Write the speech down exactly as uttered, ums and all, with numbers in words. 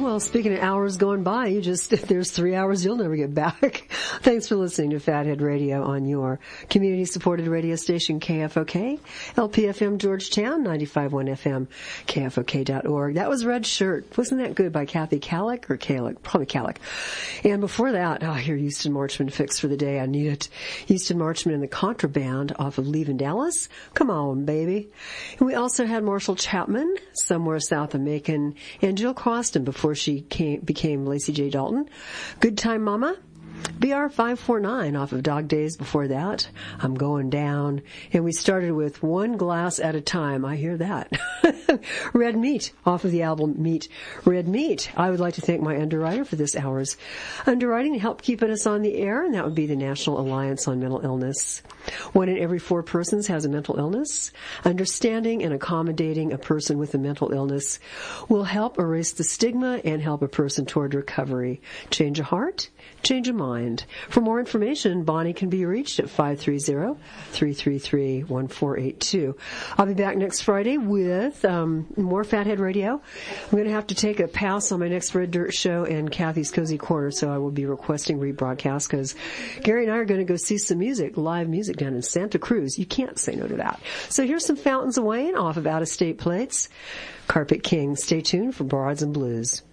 Well, speaking of hours going by, you just, there's three hours you'll never get back. Thanks for listening to Fathead Radio on your community-supported radio station, K F O K, L P F M Georgetown, ninety-five point one F M, K F O K dot org. That was Red Shirt. Wasn't that good, by Kathy Kallick or Kalick? Probably Kallick. And before that, oh, I hear Houston Marchman fix for the day. I need it. Houston Marchman and the Contraband off of Leaving Dallas. Come on, baby. And we also had Marshall Chapman, Somewhere South of Macon, and Jill Croston before she came, became Lacey J. Dalton. Good Time Mama. B R five forty-nine off of Dog Days before that. I'm Going Down. And we started with One Glass at a Time. I hear that. Red Meat off of the album Meat. Red Meat. I would like to thank my underwriter for this hour's underwriting to help keeping us on the air, and that would be the National Alliance on Mental Illness. One in every four persons has a mental illness. Understanding and accommodating a person with a mental illness will help erase the stigma and help a person toward recovery. Change a heart, change a mind. For more information, Bonnie can be reached at five three zero, three three three, one four eight two. I'll be back next Friday with um, more Fathead Radio. I'm going to have to take a pass on my next Red Dirt show and Kathy's Cozy Corner, so I will be requesting rebroadcast because Gary and I are going to go see some music, live music down in Santa Cruz. You can't say no to that. So here's some Fountains of Wayne off of Out of State Plates. Carpet King. Stay tuned for Broads and Blues.